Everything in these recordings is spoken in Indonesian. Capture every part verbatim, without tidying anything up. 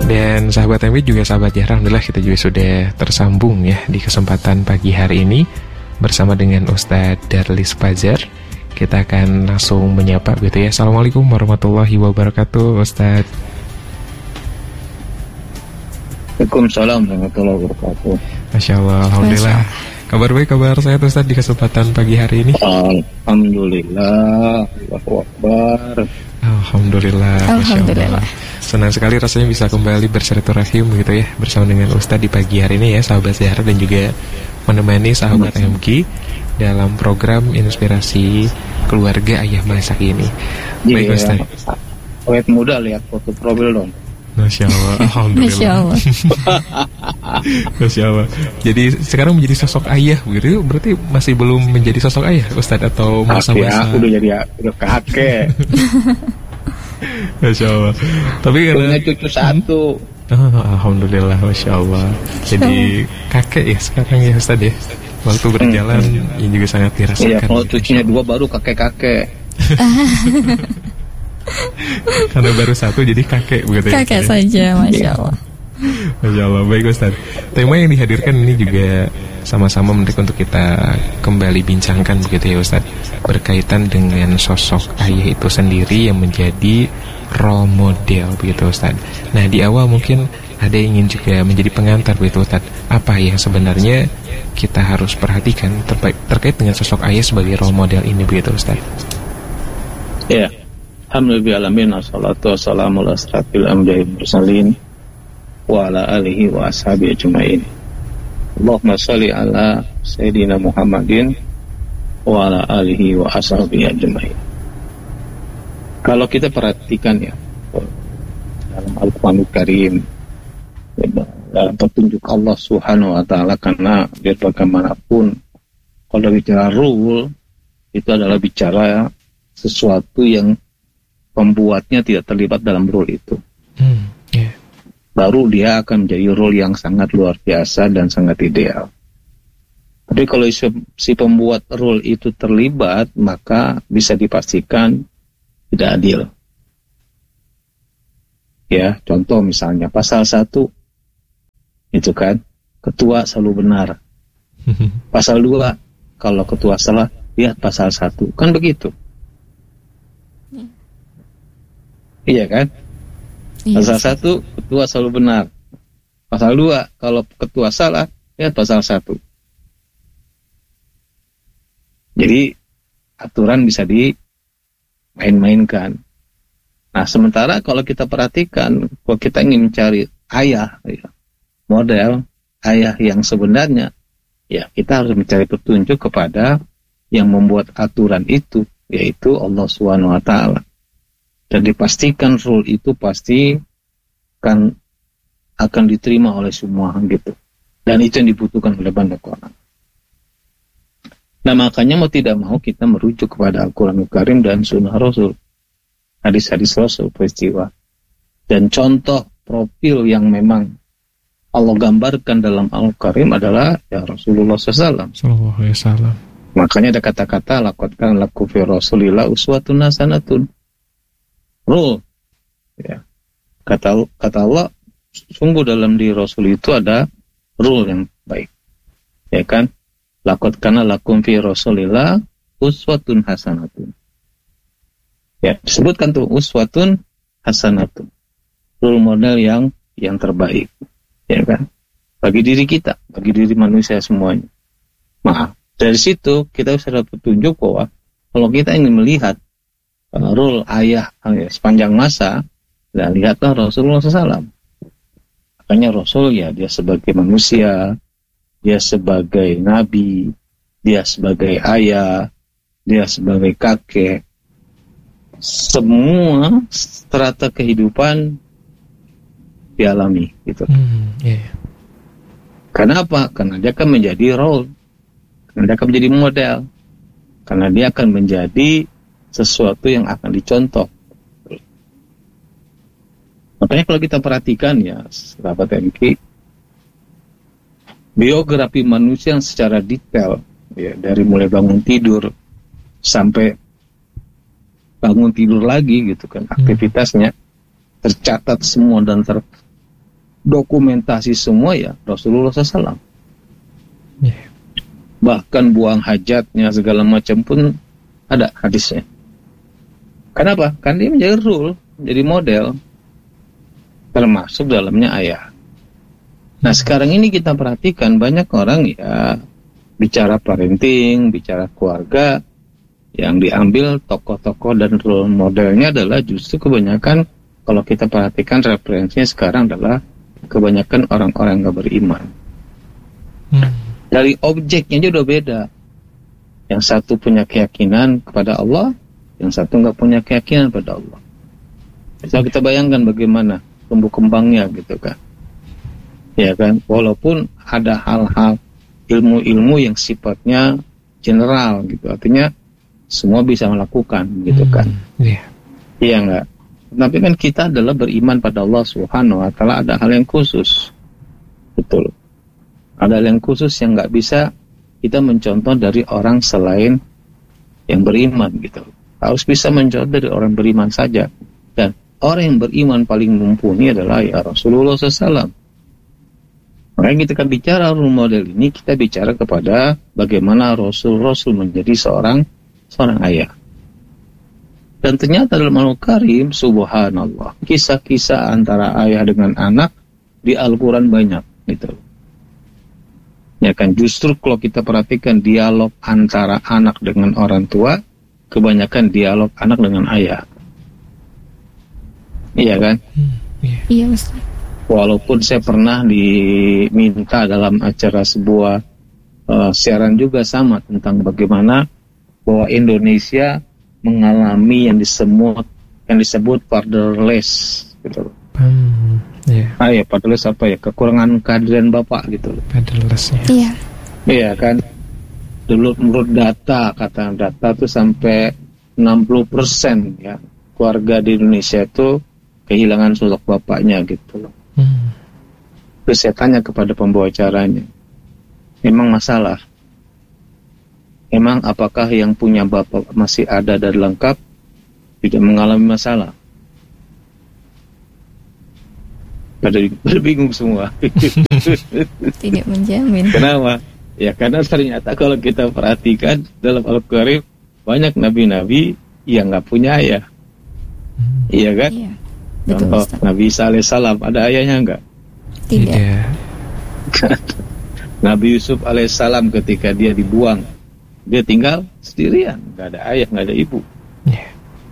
Dan sahabat M W juga sahabat ya, alhamdulillah kita juga sudah tersambung ya di kesempatan pagi hari ini bersama dengan Ustadz Darlis Fajar. Kita akan langsung menyapa gitu ya. Assalamualaikum warahmatullahi wabarakatuh Ustadz. Waalaikumsalam warahmatullahi wabarakatuh. Masya Allah, alhamdulillah. Kabar baik, kabar sehat Ustadz di kesempatan pagi hari ini. Alhamdulillah, Allahu Akbar. Alhamdulillah, Masya Allah. Senang sekali rasanya bisa kembali bersilaturahim gitu ya bersama dengan Ustadz di pagi hari ini ya sahabat Zahra, dan juga menemani sahabat M G dalam program Inspirasi Keluarga Ayah Masa Kini. Baik Ustadz. Awet muda, lihat foto profil dong. Masya Allah, alhamdulillah. Masya Allah. Masya Allah. Jadi sekarang menjadi sosok ayah begitu, berarti masih belum menjadi sosok ayah Ustadz atau masa-masa? Ya, udah jadi udah kakek. Masya Allah. Tapi karena punya cucu satu. Oh, alhamdulillah, Masya Allah. Jadi kakek ya sekarang ya Ustadz ya. Waktu berjalan hmm. ini juga sangat dirasakan. Iya, kalau cucunya dua baru kakek-kakek. Karena baru satu jadi kakek begitu ya. Kakek saja, Masya Allah. Masya Allah, baik Ustaz. Tema yang dihadirkan ini juga sama-sama menarik untuk kita kembali bincangkan begitu ya Ustaz, berkaitan dengan sosok ayah itu sendiri yang menjadi role model begitu Ustaz. Nah di awal mungkin ada yang ingin juga menjadi pengantar begitu Ustaz, apa yang sebenarnya kita harus perhatikan terkait, terkait dengan sosok ayah sebagai role model ini begitu Ustaz. Ya, alhamdulillah, wassalatu wassalamu ala asrafil anbiya'i wal mursalin wa ala alihi wa ashabihi ajma'in. Allahumma shalli ala Sayyidina Muhammadin wa ala alihi wa ashabihi ajma'in. Kalau kita perhatikan ya dalam Al-Qur'anul Karim, dalam petunjuk Allah Subhanahu wa taala, karena biar bagaimanapun kalau bicara rule itu adalah bicara sesuatu yang pembuatnya tidak terlibat dalam rule itu. Hmm, yeah. Baru dia akan menjadi role yang sangat luar biasa dan sangat ideal. Tapi kalau si pembuat role itu terlibat, maka bisa dipastikan tidak adil. Ya, contoh misalnya pasal satu itu kan, ketua selalu benar. Pasal dua, kalau ketua salah, lihat pasal satu. Kan begitu. Hmm. Iya kan? Pasal satu, ketua selalu benar. Pasal dua, kalau ketua salah, ya pasal satu. Jadi aturan bisa dimain-mainkan. Nah, sementara kalau kita perhatikan, kalau kita ingin mencari ayah, ya, model ayah yang sebenarnya, ya kita harus mencari petunjuk kepada yang membuat aturan itu, yaitu Allah Subhanahu wa taala. Dan dipastikan rule itu pasti akan akan diterima oleh semua gitu. Dan itu yang dibutuhkan oleh banyak orang. Nah makanya mau tidak mau kita merujuk kepada Al-Quranul Karim dan Sunnah Rasul, hadis-hadis Rasul, peristiwa. Dan contoh profil yang memang Allah gambarkan dalam Al-Karim adalah ya Rasulullah sallallahu alaihi wasallam. Makanya ada kata-kata laqad kana lakum fi Rasulillah uswatun hasanatun. Rule, ya. Kata kata Allah, sungguh dalam diri Rasul itu ada rule yang baik, ya kan? Laqad kana lakum fi Rasulillah uswatun hasanatun. Ya, disebutkan tuh uswatun hasanatun, role model yang yang terbaik, ya kan? Bagi diri kita, bagi diri manusia semuanya. Nah, dari situ kita bisa dapat petunjuk bahwa kalau kita ingin melihat Uh, role ayah uh, sepanjang masa, dan lihatlah Rasulullah sallallahu alaihi wasallam. Makanya Rasul ya dia sebagai manusia, dia sebagai nabi, dia sebagai ayah, dia sebagai kakek, semua strata kehidupan dialami gitu. Hmm, yeah. Kenapa? Karena dia akan menjadi role, karena dia akan menjadi model, karena dia akan menjadi sesuatu yang akan dicontoh. Makanya kalau kita perhatikan ya, sahabat M K, biografi manusia yang secara detail, ya, dari mulai bangun tidur sampai bangun tidur lagi gitu kan, aktivitasnya tercatat semua dan ter, dokumentasi semua ya Rasulullah shallallahu alaihi wasallam. Yeah. Bahkan buang hajatnya segala macam pun ada hadisnya. Kenapa? Karena dia menjadi rule, menjadi model, termasuk dalamnya ayah. Nah sekarang ini kita perhatikan banyak orang ya bicara parenting, bicara keluarga, yang diambil tokoh-tokoh dan role modelnya adalah justru kebanyakan, kalau kita perhatikan referensinya sekarang adalah kebanyakan orang-orang yang gak beriman. Hmm. Dari objeknya aja udah beda. Yang satu punya keyakinan kepada Allah, yang satu nggak punya keyakinan pada Allah. Bisa kita bayangkan bagaimana tumbuh kembangnya gitu kan. Ya kan, walaupun ada hal-hal ilmu-ilmu yang sifatnya general gitu, artinya semua bisa melakukan gitu kan. Hmm, yeah. Iya enggak? Tapi kan kita adalah beriman pada Allah Subhanahu wa taala, ada hal yang khusus. Betul. Ada hal yang khusus yang enggak bisa kita mencontoh dari orang selain yang beriman gitu. Harus bisa mencontoh dari orang beriman saja. Dan orang yang beriman paling mumpuni adalah ya Rasulullah shallallahu alaihi wasallam. Makanya kita kan bicara role model ini, kita bicara kepada bagaimana Rasul-Rasul menjadi seorang seorang ayah. Dan ternyata dalam Al-Quran Karim, subhanallah, kisah-kisah antara ayah dengan anak di Al-Quran banyak gitu. Ya kan, justru kalau kita perhatikan dialog antara anak dengan orang tua, kebanyakan dialog anak dengan ayah. Iya kan? Hmm, iya. Iya, Ustaz. Walaupun saya pernah diminta dalam acara sebuah uh, siaran juga sama tentang bagaimana bahwa Indonesia mengalami yang disebut yang disebut fatherless gitu. Hmm, yeah. Ah ya, fatherless apa ya? Kekurangan kehadiran bapak gitu. Fatherless ya. Iya. Iya kan? Dulu menurut data, kata data tuh sampai enam puluh persen ya keluarga di Indonesia itu kehilangan sosok bapaknya gitu loh. Hmm. Terus saya tanya kepada pembawa acaranya, memang masalah? Emang apakah yang punya bapak masih ada dan lengkap tidak mengalami masalah? Pada bingung semua. Tidak menjamin. Kenapa? Ya karena ternyata kalau kita perhatikan dalam Al-Quran banyak nabi-nabi yang nggak punya ayah. Hmm. Iya kan? Iya. Contoh Nabi Isa alaihissalam, ada ayahnya enggak? Tidak. Nabi Yusuf alaihissalam ketika dia dibuang, dia tinggal sendirian, enggak ada ayah, enggak ada ibu. Iya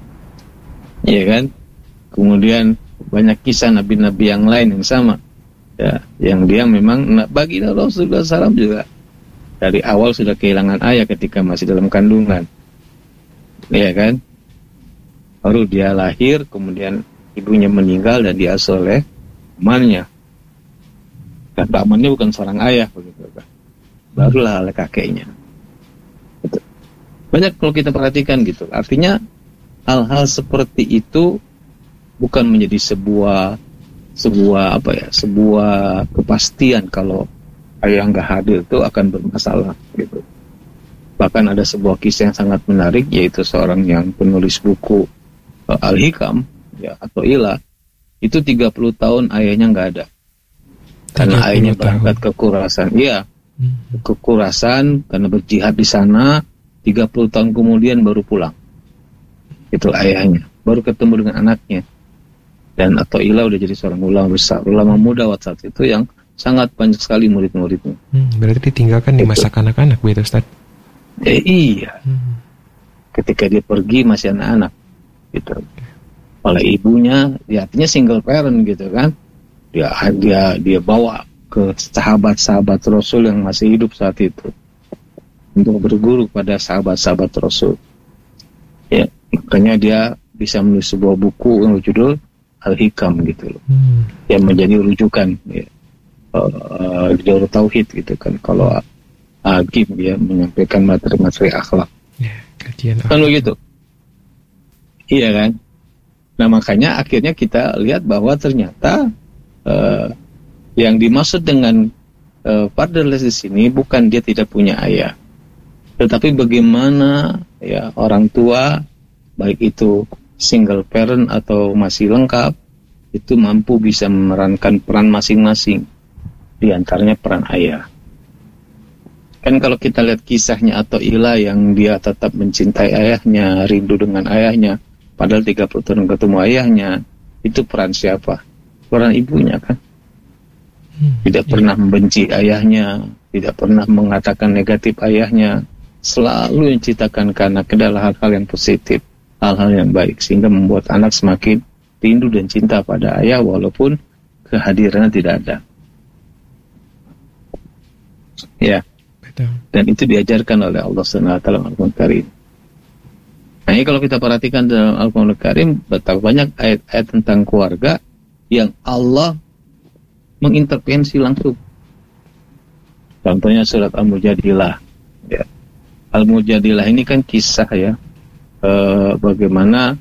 yeah. kan? Kemudian banyak kisah nabi-nabi yang lain yang sama, ya, yang dia memang bagi Rasulullah shallallahu alaihi wasallam juga dari awal sudah kehilangan ayah ketika masih dalam kandungan, iya kan? Baru dia lahir, kemudian ibunya meninggal dan diasuh oleh pamannya. Dan pamannya bukan seorang ayah begitu kan. Barulah oleh kakeknya. Gitu. Banyak kalau kita perhatikan gitu. Artinya hal-hal seperti itu bukan menjadi sebuah sebuah apa ya, sebuah kepastian kalau ayah nggak hadir itu akan bermasalah gitu. Bahkan ada sebuah kisah yang sangat menarik, yaitu seorang yang penulis buku uh, Al-Hikam ya atau Ila, itu tiga puluh tahun ayahnya nggak ada karena ayahnya berangkat ke Khurasan. Iya, hmm. ke Khurasan karena berjihad di sana. Tiga puluh tahun kemudian baru pulang. Itu ayahnya, baru ketemu dengan anaknya. Dan atau Ila udah jadi seorang ulama besar, ulama muda waktu saat itu yang sangat banyak sekali murid-muridnya. Hmm, berarti ditinggalkan di masa kanak-kanak, begitu Ustaz? Eh, iya. Hmm. Ketika dia pergi masih anak-anak, gitu. Oleh ibunya, ya artinya single parent gitu kan, dia dia dia bawa ke sahabat-sahabat Rasul yang masih hidup saat itu untuk berguru pada sahabat-sahabat Rasul. Ya, makanya dia bisa menulis sebuah buku yang berjudul Al-Hikam gitu loh, hmm. yang menjadi rujukan ya, uh, di dalam tauhid gitu kan. Kalau Hakim dia menyampaikan materi-materi akhlak, ya, kajian kan begitu, iya kan. Nah makanya akhirnya kita lihat bahwa ternyata uh, yang dimaksud dengan uh, fatherless di sini bukan dia tidak punya ayah, tetapi bagaimana ya orang tua, baik itu single parent atau masih lengkap, itu mampu bisa memerankan peran masing-masing, di antaranya peran ayah. Kan kalau kita lihat kisahnya Athaillah yang dia tetap mencintai ayahnya, rindu dengan ayahnya, padahal tiga puluh tahun ketemu ayahnya, itu peran siapa? Peran ibunya kan. Tidak pernah membenci ayahnya, tidak pernah mengatakan negatif ayahnya, selalu menciptakan karena adalah hal-hal yang positif, hal-hal yang baik, sehingga membuat anak semakin rindu dan cinta pada ayah walaupun kehadirannya tidak ada. Ya. Betul. Dan itu diajarkan oleh Allah Subhanahu wa taala dalam Al-Qur'an Karim. Nah, ini kalau kita perhatikan dalam Al-Qur'an Karim, betapa banyak ayat-ayat tentang keluarga yang Allah mengintervensi langsung. Contohnya surat Al-Mujadilah. Ya. Al-Mujadilah ini kan kisah ya, eh, bagaimana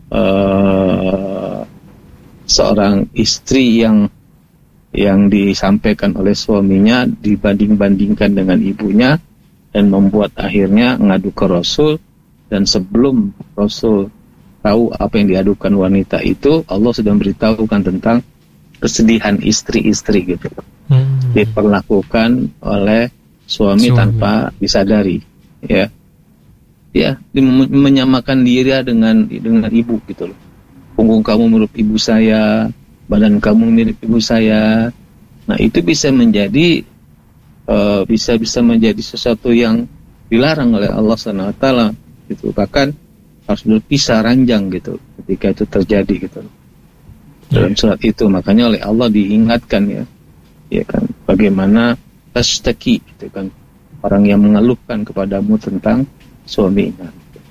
eh, seorang istri yang yang disampaikan oleh suaminya dibanding-bandingkan dengan ibunya dan membuat akhirnya ngadu ke Rasul, dan sebelum Rasul tahu apa yang diadukan wanita itu, Allah sudah memberitahukan tentang kesedihan istri-istri gitu. Hmm. Diperlakukan oleh suami, suami tanpa disadari, ya, ya, menyamakan diri dengan dengan ibu gitu loh. Punggung kamu mirip ibu saya, badan kamu mirip ibu saya. Nah, itu bisa menjadi uh, bisa bisa menjadi sesuatu yang dilarang oleh Allah Subhanahu wa taala gitu. Bahkan harus berpisah ranjang gitu ketika itu terjadi gitu. Dalam surat itu makanya oleh Allah diingatkan ya, ya kan, bagaimana tashtaki gitu kan, orang yang mengeluhkan kepadamu tentang suaminya.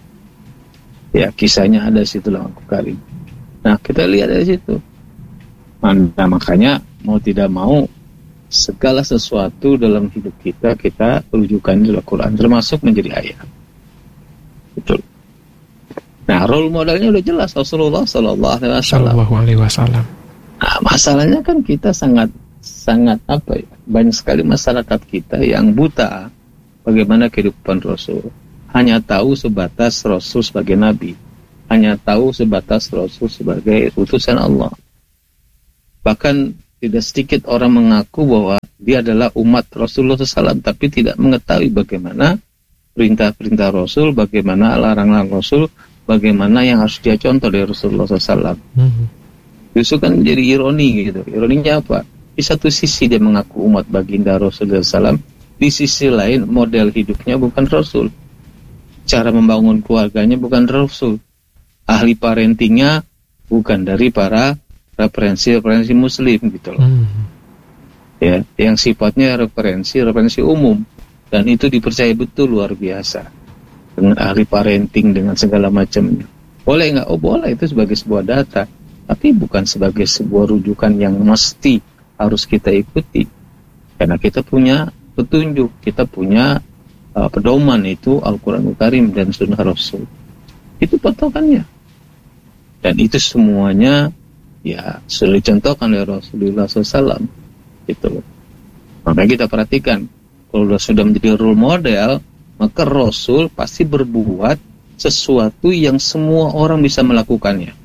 Ya, kisahnya ada di situ dalam Al-Qur'an. Nah, kita lihat dari situ. Nah, makanya mau tidak mau segala sesuatu dalam hidup kita kita rujukan di Al-Quran, termasuk menjadi ayah. Betul. Nah, role modelnya udah jelas, Rasulullah Sallallahu Alaihi Wasallam. Nah, masalahnya kan kita sangat sangat apa ya? Banyak sekali masyarakat kita yang buta bagaimana kehidupan Rasul. Hanya tahu sebatas Rasul sebagai Nabi, hanya tahu sebatas Rasul sebagai utusan Allah. Bahkan tidak sedikit orang mengaku bahwa dia adalah umat Rasulullah shallallahu alaihi wasallam, tapi tidak mengetahui bagaimana perintah-perintah Rasul, bagaimana larang-larang Rasul, bagaimana yang harus dia contoh dari Rasulullah shallallahu alaihi wasallam. Mm-hmm. Justru kan jadi ironi gitu. Ironinya apa? Di satu sisi dia mengaku umat baginda Rasulullah shallallahu alaihi wasallam, di sisi lain model hidupnya bukan Rasul, cara membangun keluarganya bukan Rasul, ahli parentingnya bukan dari para referensi-referensi Muslim gitu loh. Hmm. Ya, yang sifatnya referensi-referensi umum, dan itu dipercaya betul luar biasa dengan ahli parenting dengan segala macamnya. Boleh nggak? Oh boleh, itu sebagai sebuah data, tapi bukan sebagai sebuah rujukan yang mesti harus kita ikuti, karena kita punya petunjuk, kita punya uh, pedoman, itu Al-Quranul Karim dan Sunnah Rasul. Itu patokannya, dan itu semuanya ya sudah dicontohkan oleh Rasulullah shallallahu alaihi wasallam gitu. Makanya kita perhatikan, kalau sudah menjadi role model, maka Rasul pasti berbuat sesuatu yang semua orang bisa melakukannya.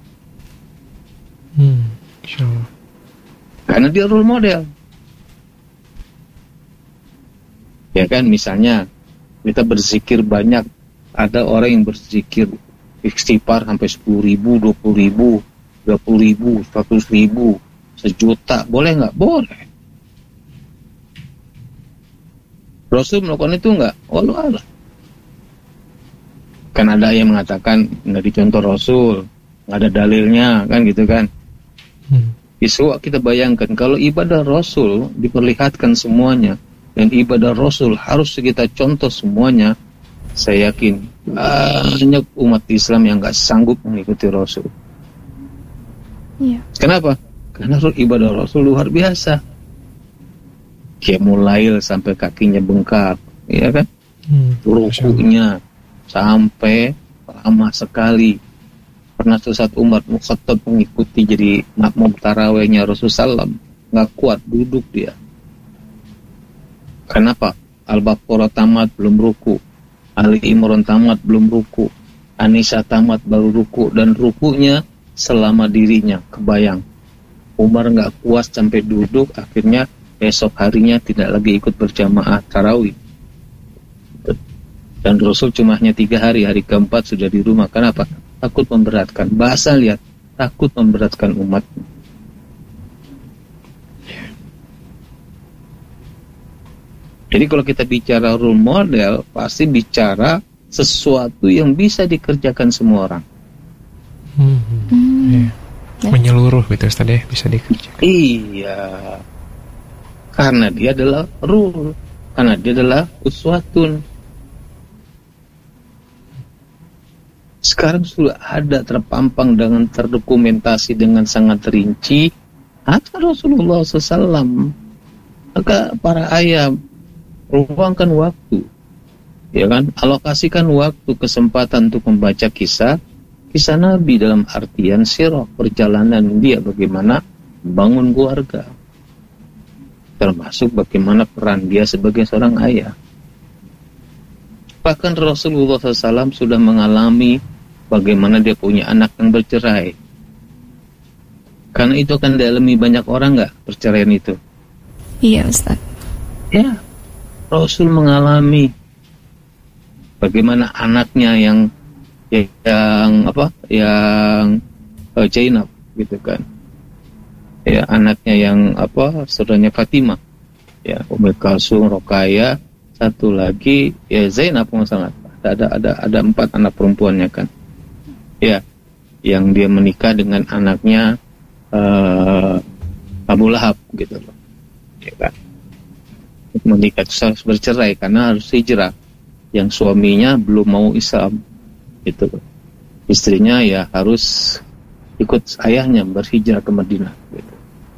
Hmm, sure. Karena dia role model. Ya kan, misalnya kita berzikir banyak, ada orang yang berzikir istighfar sampai sepuluh ribu, dua puluh ribu, dua puluh ribu, seratus ribu, sejuta, boleh nggak? Boleh. Rasul melakukan itu nggak? Wallahu a'lam. Kan ada yang mengatakan nggak dicontoh Rasul, nggak ada dalilnya, kan gitu kan? Hmm. Isu kita bayangkan kalau ibadah Rasul diperlihatkan semuanya dan ibadah Rasul harus kita contoh semuanya, saya yakin banyak umat Islam yang nggak sanggup mengikuti Rasul. Ya. Kenapa? Karena ibadah Rasul luar biasa. Qiyamul sampai kakinya bengkak, ya kan? Hmm, rukunya sampai lama sekali. Pernah suatu Umar bin Khattab mengikuti jadi makmum tarawihnya Rasulullah, nggak kuat duduk dia. Kenapa? Al-Baqarah tamat belum ruku, Ali Imran tamat belum ruku, An-Nisa tamat baru ruku, dan rukunya selama dirinya kebayang Umar nggak puas sampai duduk, akhirnya esok harinya tidak lagi ikut berjamaah tarawih. Dan Rasul cuma hanya tiga hari, hari keempat sudah di rumah. Kenapa? Takut memberatkan. Bahasa lihat, takut memberatkan umat. Jadi kalau kita bicara role model, pasti bicara sesuatu yang bisa dikerjakan semua orang. Hmm. Hmm. Ya. Menyeluruh gitu Ustaz ya, bisa dikerjakan. Iya. Karena dia adalah rule, karena dia adalah uswatun. Sekarang sudah ada terpampang dengan terdokumentasi dengan sangat rinci kata Rasulullah shallallahu alaihi wasallam. Maka para ayah luangkan waktu, ya kan, alokasikan waktu kesempatan untuk membaca kisah kisah Nabi dalam artian sirah, perjalanan dia bagaimana bangun keluarga, termasuk bagaimana peran dia sebagai seorang ayah. Bahkan Rasulullah shallallahu alaihi wasallam sudah mengalami bagaimana dia punya anak yang bercerai. Karena itu akan dialami banyak orang nggak perceraian itu? Iya Ustaz. Ya, Rasul mengalami bagaimana anaknya yang yang apa? Yang uh, Zainab gitu kan. Ya, anaknya yang apa? Saudaranya Fatimah. Ya, Ummu Kalsum, Roqayyah, satu lagi ya Zainab masalah. Ada ada ada empat anak perempuannya kan. Ya, yang dia menikah dengan anaknya uh, Abu Lahab gitu loh. Ya kan. Menikah itu harus bercerai karena harus hijrah. Yang suaminya belum mau Islam gitu loh. Istrinya ya harus ikut ayahnya berhijrah ke Madinah gitu.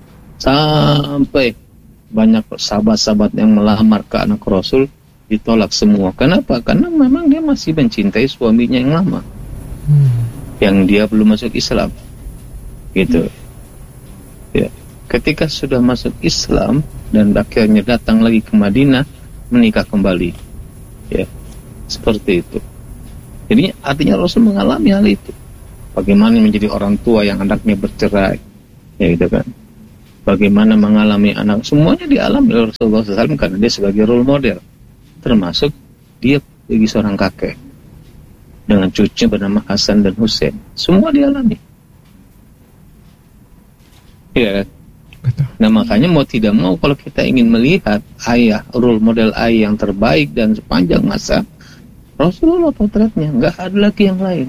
Sampai banyak sahabat-sahabat yang melamar ke anak Rasul ditolak semua. Kenapa? Karena memang dia masih mencintai suaminya yang lama, hmm. yang dia belum masuk Islam, gitu. Ya, ketika sudah masuk Islam dan akhirnya datang lagi ke Madinah, menikah kembali, ya, seperti itu. Jadi artinya Rasul mengalami hal itu. Bagaimana menjadi orang tua yang anaknya bercerai, ya gitu kan. Bagaimana mengalami anak, semuanya dialami oleh Rasulullah shallallahu alaihi wasallam karena dia sebagai role model. Termasuk dia bagi seorang kakek dengan cucunya bernama Hasan dan Husain, semua dialami. Ya, betul. Nah makanya mau tidak mau kalau kita ingin melihat ayah, role model ayah yang terbaik dan sepanjang masa, Rasulullah potretnya, nggak ada lagi yang lain,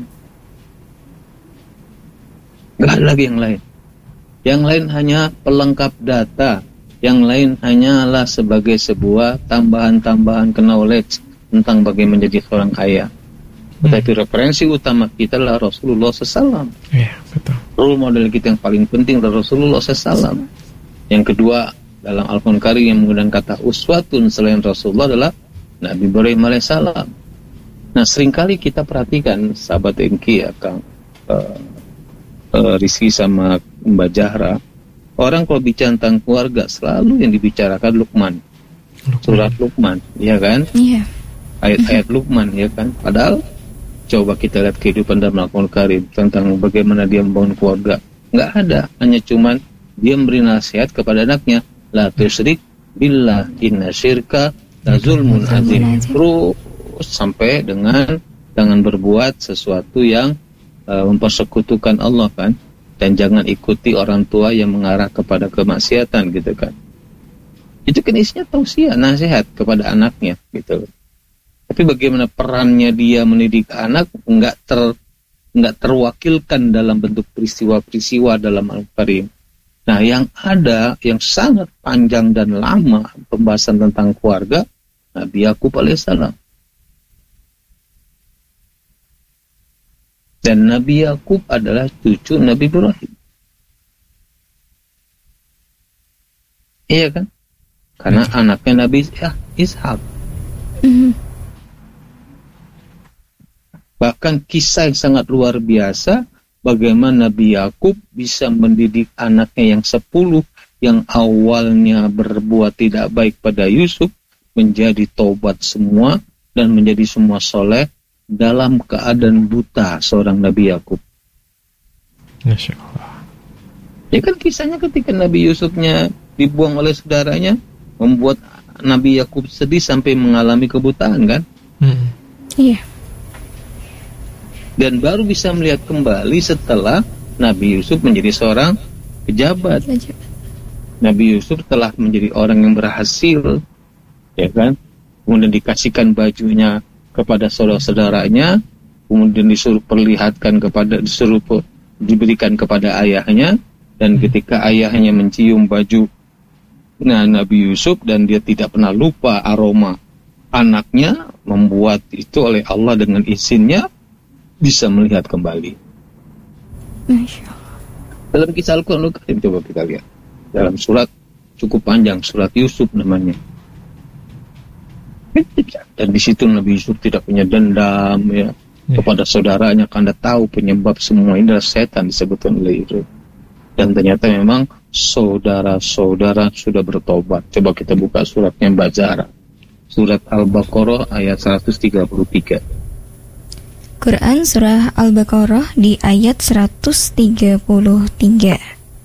nggak ada lagi yang lain. Yang lain hanya pelengkap data, yang lain hanyalah sebagai sebuah tambahan-tambahan knowledge tentang bagaimana menjadi seorang ayah. Hmm. Tetapi referensi utama kita adalah Rasulullah shallallahu alaihi wasallam. Iya, betul. Role model kita yang paling penting adalah Rasulullah shallallahu alaihi wasallam. Yang kedua, dalam Al-Quran Karim yang menggunakan kata uswatun selain Rasulullah adalah Nabi Ibrahim alaihissalam. Nah, seringkali kita perhatikan sahabat Engki akan uh, uh, Rizky sama Mbak Zahra, orang kalau bicara tentang keluarga selalu yang dibicarakan Luqman, surat Luqman, ya kan? Iya. Ayat-ayat Luqman, ya kan? Padahal coba kita lihat kehidupan dalam Al-Quran Karim tentang bagaimana dia membangun keluarga, nggak ada, hanya cuman dia memberi nasihat kepada anaknya, la tusyrik billah inna syirka la zulmun azim, terus sampai dengan jangan berbuat sesuatu yang uh, mempersekutukan Allah kan. Dan jangan ikuti orang tua yang mengarah kepada kemaksiatan gitu kan. Itu kan isinya tausiah, nasihat kepada anaknya gitu. Tapi bagaimana perannya dia mendidik anak enggak ter enggak terwakilkan dalam bentuk peristiwa-peristiwa dalam Al-Karim. Nah, yang ada yang sangat panjang dan lama pembahasan tentang keluarga Nabi Yakub alaihissalam. Dan Nabi Yakub adalah cucu Nabi Ibrahim. Iya kan? Karena Betul. anaknya Nabi Ishak. Mm-hmm. Bahkan kisah yang sangat luar biasa, bagaimana Nabi Yakub bisa mendidik anaknya yang sepuluh, yang awalnya berbuat tidak baik pada Yusuf, menjadi taubat semua, dan menjadi semua soleh, dalam keadaan buta seorang Nabi Yakub. Masya Allah. Ya kan kisahnya ketika Nabi Yusufnya dibuang oleh saudaranya, membuat Nabi Yakub sedih sampai mengalami kebutaan kan? Hmm. Iya. Dan baru bisa melihat kembali setelah Nabi Yusuf menjadi seorang pejabat. Belajar. Nabi Yusuf telah menjadi orang yang berhasil, ya kan? Kemudian dikasihkan bajunya kepada saudara-saudaranya, kemudian disuruh perlihatkan kepada, disuruh diberikan kepada ayahnya, dan ketika ayahnya mencium baju nah, Nabi Yusuf, dan dia tidak pernah lupa aroma anaknya, membuat itu oleh Allah dengan izinnya bisa melihat kembali. Masya Allah. Dalam kisah Al-Quran coba kita lihat dalam surat cukup panjang, surat Yusuf namanya. Dan di situ Nabi Yusuf tidak punya dendam ya, ya. kepada saudaranya, karena tahu penyebab semua ini adalah setan disebutkan oleh itu. Dan ternyata memang saudara-saudara sudah bertobat. Coba kita buka suratnya Mbak Zahra. Surat Al-Baqarah ayat seratus tiga puluh tiga. Quran surah Al-Baqarah di ayat seratus tiga puluh tiga.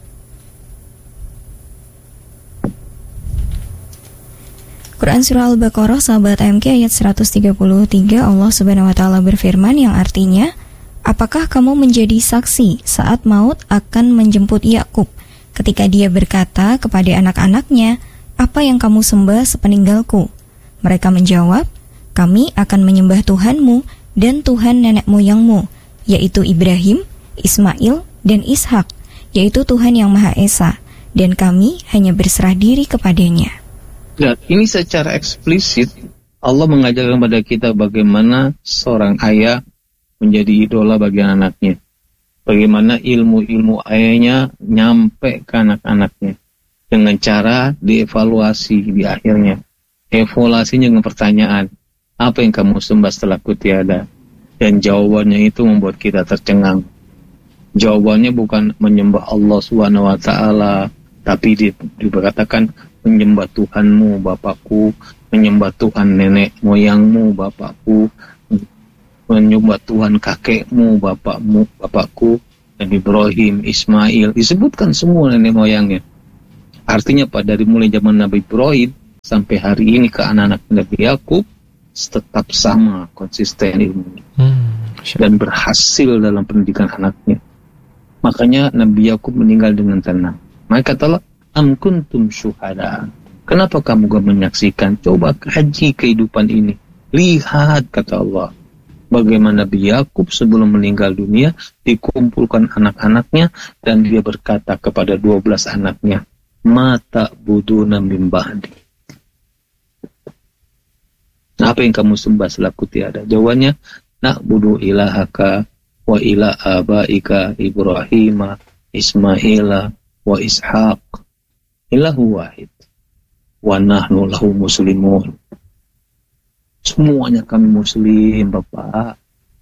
Quran surah Al-Baqarah sahabat A M K ayat seratus tiga puluh tiga, Allah Subhanahu wa taala berfirman yang artinya, apakah kamu menjadi saksi saat maut akan menjemput Yakub ketika dia berkata kepada anak-anaknya, apa yang kamu sembah sepeninggalku? Mereka menjawab, kami akan menyembah Tuhanmu dan Tuhan nenek moyangmu, yaitu Ibrahim, Ismail, dan Ishak, yaitu Tuhan yang Maha Esa, dan kami hanya berserah diri kepadanya. Dan ini secara eksplisit Allah mengajarkan kepada kita bagaimana seorang ayah menjadi idola bagi anaknya. Bagaimana ilmu-ilmu ayahnya nyampe ke anak-anaknya. Dengan cara dievaluasi di akhirnya. Evaluasinya dengan pertanyaan, apa yang kamu sembah setelah ku tiada? Dan jawabannya itu membuat kita tercengang. Jawabannya bukan menyembah Allah subhanahu wa taala, tapi dikatakan menyembah Tuhanmu Bapakku, menyembah Tuhan nenek moyangmu Bapakku, menyembah Tuhan kakekmu Bapakmu Bapakku, dan Ibrahim, Ismail, disebutkan semua nenek moyangnya. Artinya pada dari mulai zaman Nabi Ibrahim sampai hari ini ke anak-anak Nabi Yakub tetap sama konsisten ilmunya hmm, dan berhasil dalam pendidikan anaknya. Makanya Nabi Yakub meninggal dengan tenang. Maka kata Allah, am kuntum syuhada, kenapa kamu gak menyaksikan? Coba kaji kehidupan ini. Lihat, kata Allah, bagaimana Nabi Yakub sebelum meninggal dunia dikumpulkan anak-anaknya, dan dia berkata kepada dua belas anaknya, mata buduna min ba'di, apa yang kamu sembah selaku tiada? Jawabannya, na'budu ilahaka wa ila abaika Ibrahim, Ismaila wa Ishaq, ilahu wahid wa nahnu lahu muslimun. Semuanya kami muslim, Bapak.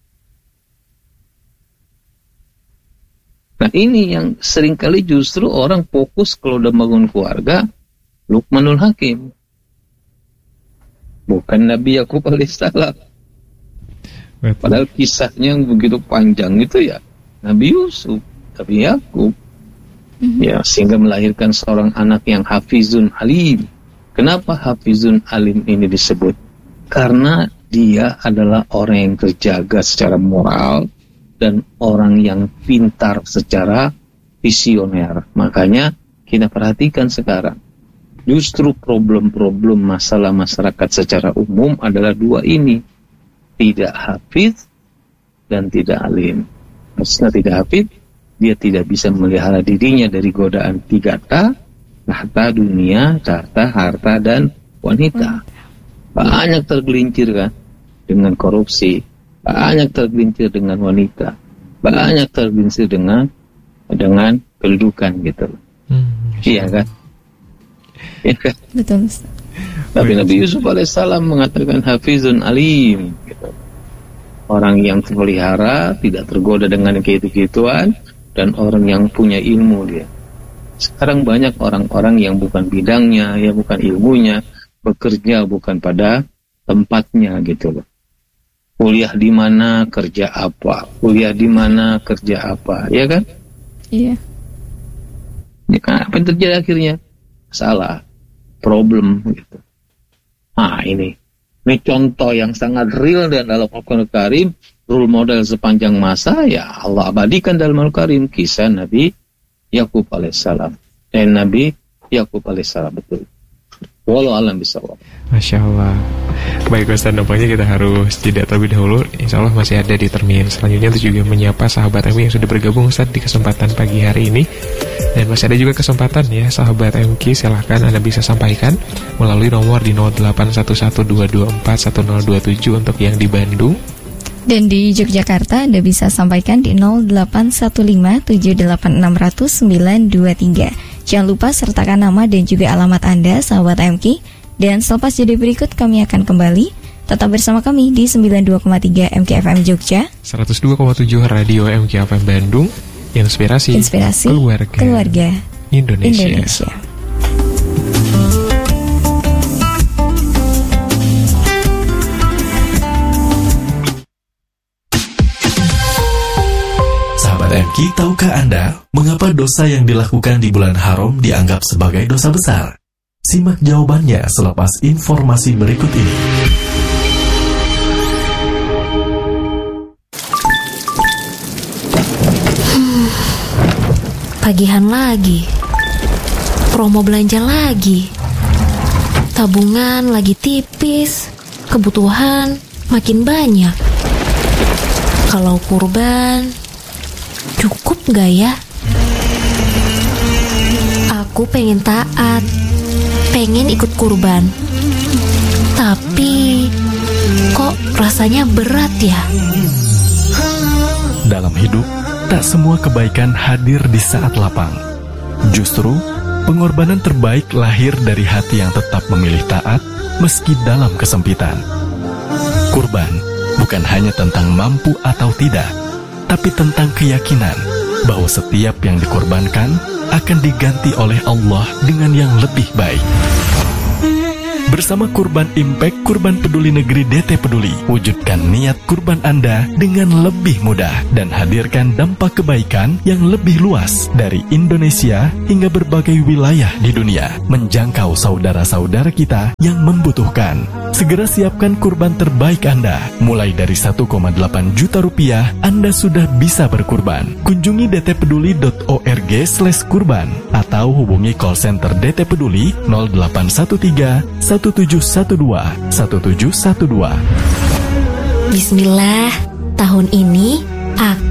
Nah, ini yang seringkali justru orang fokus kalau udah bangun keluarga, Luqmanul Hakim, bukan Nabi Yakub alaihissalam. Padahal kisahnya yang begitu panjang itu ya Nabi Yusuf, Nabi Yakub. Mm-hmm. Ya, sehingga melahirkan seorang anak yang hafizun alim. Kenapa hafizun alim ini disebut? Karena dia adalah orang yang terjaga secara moral dan orang yang pintar secara visioner. Makanya kita perhatikan sekarang, justru problem-problem masalah masyarakat secara umum adalah dua ini. Tidak hafiz dan tidak alim. Maksudnya tidak hafiz, dia tidak bisa melihara dirinya dari godaan tiga ta, tahta dunia, tahta harta, dan wanita. Banyak tergelincir kan dengan korupsi, banyak tergelincir dengan wanita, banyak tergelincir dengan dengan kedudukan gitu. Hmm, iya kan? Iya kan? Betul, Ustaz. Tapi Nabi Yusuf alaihissalam mengatakan hafizun alim gitu. Orang yang terpelihara, tidak tergoda dengan gitu-gituan, dan orang yang punya ilmu dia. Sekarang banyak orang-orang yang bukan bidangnya, ya bukan ilmunya, bekerja bukan pada tempatnya gitu loh. Kuliah di mana, kerja apa? Kuliah di mana, kerja apa? Ya kan? Iya. Ya kan, apa yang terjadi akhirnya? Salah, problem gitu. Nah ini, ini contoh yang sangat real dan dalam Al-Quran Karim, role model sepanjang masa ya Allah abadikan dalam Al-Quran Karim, kisah Nabi Yakub alaihissalam dan Nabi Yakub alaihissalam. Betul. Walau alam bisawab. Masya Allah. Baik Ustaz, nampaknya kita harus jeda terlebih dahulu. Insya Allah masih ada di termin selanjutnya untuk juga menyapa sahabat M Q yang sudah bergabung Ustaz di kesempatan pagi hari ini. Dan masih ada juga kesempatan ya sahabat M Q, silahkan Anda bisa sampaikan melalui nomor di nol delapan satu satu dua dua empat satu nol dua tujuh untuk yang di Bandung. Dan di Yogyakarta Anda bisa sampaikan di nol delapan satu lima tujuh delapan enam nol nol sembilan dua tiga. Jangan lupa sertakan nama dan juga alamat Anda, sahabat M Q. Dan selepas jeda berikut kami akan kembali. Tetap bersama kami di sembilan puluh dua koma tiga M K F M Jogja, seratus dua koma tujuh Radio M K F M Bandung. Inspirasi, Inspirasi keluarga, keluarga Indonesia, Indonesia. Sahabat M K, tahukah Anda mengapa dosa yang dilakukan di bulan haram dianggap sebagai dosa besar? Simak jawabannya selepas informasi berikut ini. Hmm, pagihan lagi, promo belanja lagi, tabungan lagi tipis, kebutuhan makin banyak. Kalau kurban, cukup gak ya? Aku pengen taat, pengen ikut kurban, tapi kok rasanya berat ya? Dalam hidup, tak semua kebaikan hadir di saat lapang. Justru, pengorbanan terbaik lahir dari hati yang tetap memilih taat meski dalam kesempitan. Kurban bukan hanya tentang mampu atau tidak, tapi tentang keyakinan bahwa setiap yang dikorbankan akan diganti oleh Allah dengan yang lebih baik. Bersama Kurban Impact, Kurban Peduli Negeri D T Peduli, wujudkan niat kurban Anda dengan lebih mudah dan hadirkan dampak kebaikan yang lebih luas dari Indonesia hingga berbagai wilayah di dunia, menjangkau saudara-saudara kita yang membutuhkan. Segera siapkan kurban terbaik Anda. Mulai dari satu koma delapan juta rupiah, Anda sudah bisa berkurban. Kunjungi d t peduli dot org slash kurban atau hubungi call center D T Peduli nol delapan satu tiga satu tujuh satu dua satu tujuh satu dua. Bismillah, tahun ini aku